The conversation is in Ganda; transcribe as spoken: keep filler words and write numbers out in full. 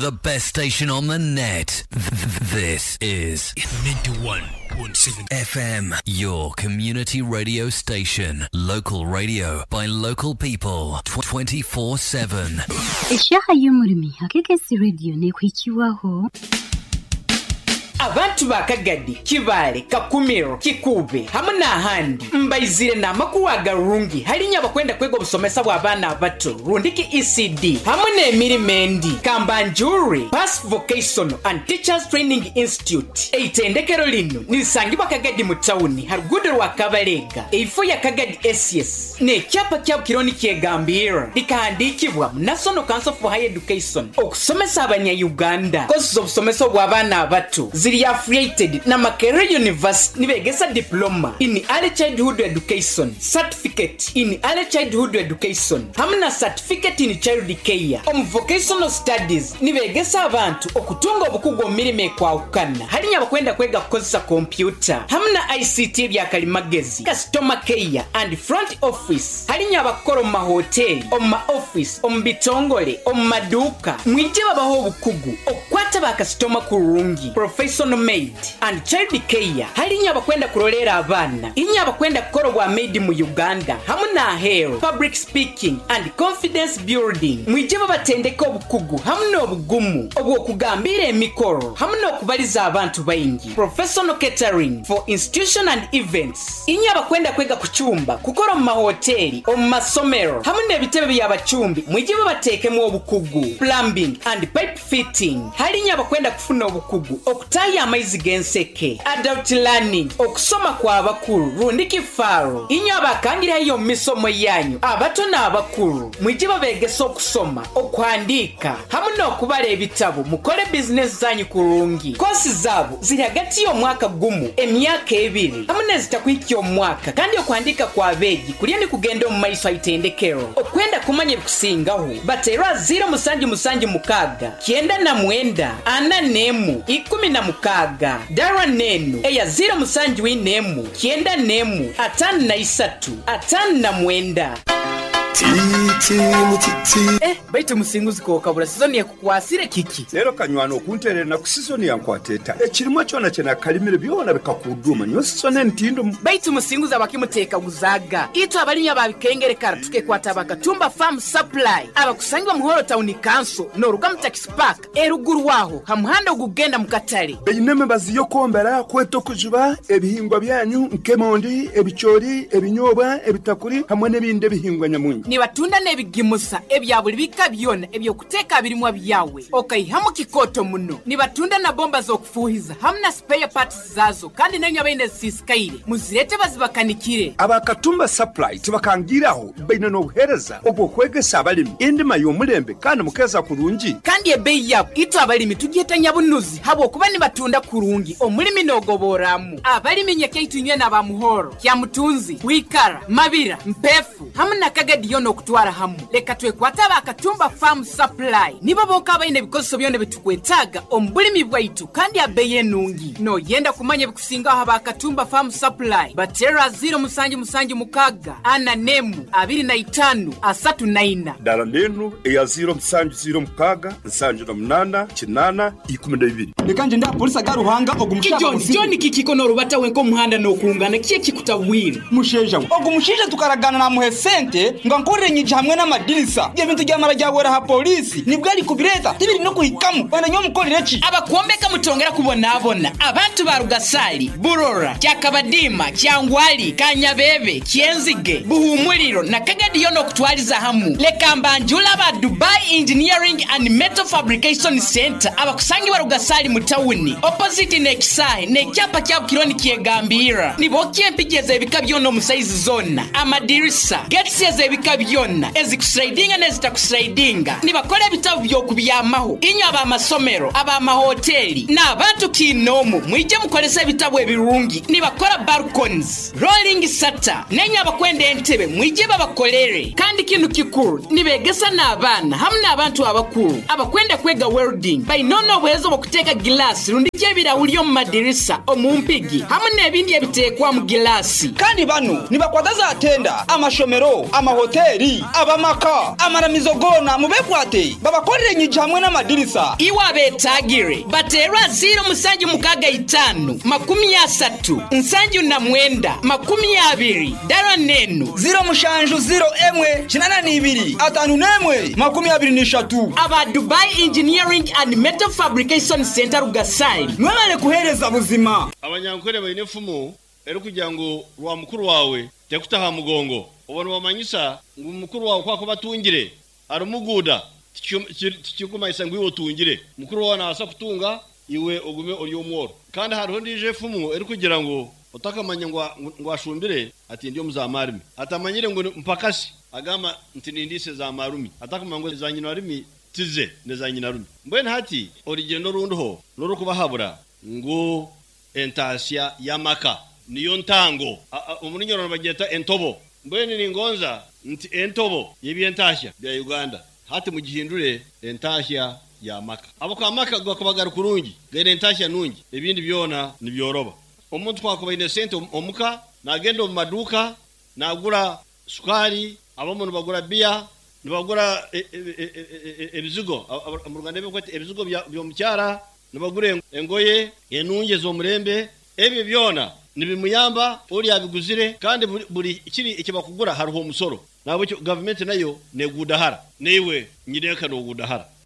The best station on the net. This is ninety-one point seven F M, your community radio station. Local radio by local people. twenty-four seven. Eshaha y'umurimi hakekesi radio ne kwikiwaho. Abantu bakagadi kibale kakumiro kikube hamuna handi mbaizire na makuwa garungi halinya bakwenda kwego busomesa bw'abana abato rundiki E C D hamuna emirimendi Kambanjuri Pass Vocational and Teachers Training Institute eitendekero lino nisangibwa kagadi mu town harugudo rwa Kabalega eifo ya Kagadi S S ne kyapa kya kironi kyegambira likahandikibwa National Council for Higher Education okusomesa abanya Uganda kozo busomesa bw'abana abato ziri affiliated na Makerere University nibegesa diploma in early childhood education, certificate in early childhood education hamna certificate in child care om vocational studies nibegesa abantu okutunga obukugu mirime kwa ukana halinya bakwenda kwega kukozesa computer hamna I C T bya kalimagezi customer care and front office halinya bakoro ma hotel om ma office om bitongole om maduka mwije babaho obukugu okwata ba customer kurungi professional maid and child care halinya bakwenda kurolera abana inya bakwenda kukorwa maid mu Uganda hamuna hair public speaking and confidence building mwije babatendeka obukugu hamuna obugumu obwo kugambira emikoro hamuna okubaliza abantu bayingi professional catering for institution and events inya bakwenda kwega kuchumba kukora mu mahoteli mu masomero hamuna ebitebe by'abachumbi mwije babatekemu obukugu plumbing and pipe fitting halinya bakwenda kufuna obukugu okutaya amaizi genseke adult learning okusoma kwa abakuru rundiki faro inyo abakangira hiyo misomo yanyu abato na abakuru mwijiba begesa okusoma okwandika hamuna okubala ebitabo mukole business zanyu kurungi kosi zabo ziri hagati yo mwaka gumu emyaka ebiri hamuna zitakwiki yo mwaka kandi okwandika kwa beji kulieni kugenda mu maiso aitendekero okwenda kumanya bikusingaho batera zero musanji musanji mukaga kienda na mwenda ana nemu ikumi na mukaga Dara nenu eya zero musanji w'inemu kienda nemu atanu na isatu atanu na mwenda Titi mutiti eh baite musinguzi ko kabura sizoni ya kukwasire kiki lero kanywano kunterera na kusizoni ya nkwateta ekirimo cyona cyana kalimire byona bikakuduma nyo sizoni ntindo baite musinguzi abakimuteka guzaga ito abalinya babikengere karatuke kwata Katumba Farm Supply abakusangwa muhoro town council no rugam tax park eruguru waho hamuhanda ogugenda mukatale beyineme baziyo kombera kweto kujuba ebihingwa byanyu nkemondi ebichori ebinyoba ebitakuri hamwe nebinde bihingwa nyamunyi ni batunda nebigimusa ebyabuli bikabyona ebyo kuteka birimwa byawe okay hamu kikoto muno ni batunda na bomba zo kufuhiza hamna spare parts zazo kandi nanyo abaine sisikaire muzirete bazibakanikire Abakatumba Supply tibakangiraho baina no buhereza obwo kwegesa abalimi indima y'omulembe kandi mukeza kurungi kandi ebeyi yabo ito abalimi tugietanya bunuzi habo kuba ni batunda kurungi omulimi nogoboramu abalimi nyakeitunye na bamuhoro kya mutunzi wikara mabira mpefu hamna Kagadi yono kutwara hamu leka twekwata Bakatumba Farm Supply nibo boka baine bikoso byone bitukwetaga ombulimi bwaitu kandi abeye nungi no yenda kumanya bikusinga ha Bakatumba Farm Supply batera zero musanji musanji mukaga ana nemu abiri na itanu asatu na ina dara nenu eya zero musanji zero mukaga nsanju na munana kinana ikumi na bibiri lekanje nda polisi garuhanga ogumushaka musiki John kikiko no rubata wenko muhanda no kungana kiye kikutawira musheja ogumushije tukaragana na muhesente nga nkorenye hamwe n'amadirisa y'ibintu by'amara byabora ha polisi nibwo ari kubireta tibiri no kuhikamu bana nyo mukorere ki abakombeka mutongera kubona abona abantu ba Rugasali Burora Kyakabadima Kyangwali Kanyabebe Kyenzige Buhumuliro na Kagadi yono kutwaliza hamu Lekambanjula ba Dubai Engineering and Metal Fabrication Center abakusangi wa Rugasali mutawuni opposite Nexai ne cyapa cya kironi kyegambira nibokiye mpigeze bikabyo no musaizi zona amadirisa gates yezebikabyona ezikusraidinga nezitakusraidinga nibakora bitabo byo kubyamaho inyo aba masomero aba mahoteli na abantu kinomo mwije mukolesa bitabo ebirungi nibakora balconies rolling shutter nenya bakwende entebe mwije babakolere kandi kintu kikuru nibegesa n'abana hamwe n'abantu abakuru abakwenda kwega welding by nono bwezo bokuteka glass rundije birahuri yo mu madirisa omumpigi hamwe n'ebindi ebitekwa mu glass kandi bano nibakwadaza atenda amashomero amahoteli abahoteli abamaka amaramizo gona mubekwate babakorere nyiji hamwe n'amadirisa iwa betagire baterwa ziro musanju mukaga itanu makumi asatu nsanju na mwenda makumi abiri dara nenu ziro mushanju ziro emwe chinana nibiri atanu nemwe makumi abiri nishatu aba Dubai Engineering and Metal Fabrication Center Rugasai mwemale kuhereza buzima abanyankore bayine fumu ero kugira ngo rwa mukuru wawe tekutaha mugongo ubona wamanyisa ngo mukuru wawe kwako batungire arumuguda tikikuma isangwe wotungire mukuru wawe nasa kutunga iwe ugume uri umworo kandi hariho ndije fumu ero kugira ngo utakamanya ngo ngo ashumbire ati ndiyo muzamarimi atamanyire ngo mpakasi agama ntinindise za marumi atakama ngo za nyina arimi tize neza nyina rumi mbene hati origendo runduho noro kubahabura ngo entasia yamaka niyo ntango umunyororo bageta entobo mbene ni ngonza nti entobo yebi entasia bya Uganda hati mugihindure entasia yamaka abo kwa maka gwakabagara kurungi gere entasia nungi ebindi byona nibyoroba umuntu kwakuba inesente omuka nagendo mu maduka nagura sukari abamuntu bagura bia nibagura ebizigo mu Rwanda bekwete ebizigo byo mucyara nibagure engoye enunge zo murembe ebyo byona nibimuyamba uri yabiguzire kandi buri kiri ikibakugura hariho umusoro nabo government nayo negudahara newe nyireka no gudahara